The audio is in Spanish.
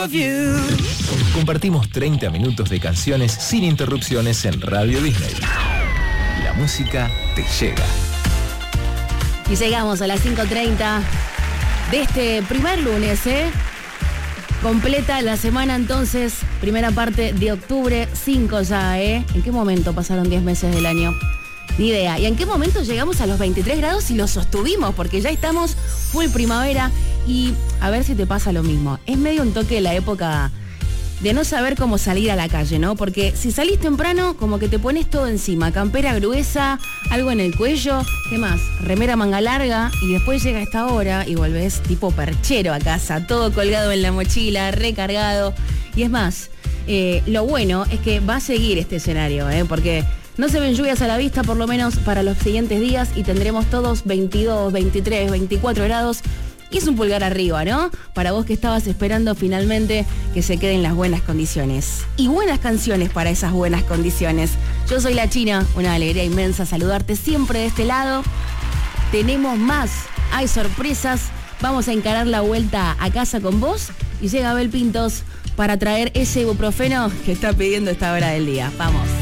of you. Compartimos 30 minutos de canciones sin interrupciones en Radio Disney. La música te llega. Y llegamos a las 5:30 de este primer lunes, Completa la semana entonces, primera parte de octubre, 5 ya, ¿En qué momento pasaron 10 meses del año? Ni idea. ¿Y en qué momento llegamos a los 23 grados y lo sostuvimos? Porque ya estamos full primavera y a ver si te pasa lo mismo. Es medio un toque de la época de no saber cómo salir a la calle, ¿no? Porque si salís temprano, como que te pones todo encima. Campera gruesa, algo en el cuello, ¿qué más? Remera manga larga y después llega esta hora y volvés tipo perchero a casa, todo colgado en la mochila, recargado. Y es más, lo bueno es que va a seguir este escenario, porque no se ven lluvias a la vista, por lo menos para los siguientes días, y tendremos todos 22, 23, 24 grados. Y es un pulgar arriba, ¿no? Para vos que estabas esperando finalmente que se queden las buenas condiciones. Y buenas canciones para esas buenas condiciones. Yo soy la China, una alegría inmensa saludarte siempre de este lado. Tenemos más, hay sorpresas. Vamos a encarar la vuelta a casa con vos. Y llega Abel Pintos para traer ese ibuprofeno que está pidiendo esta hora del día. Vamos.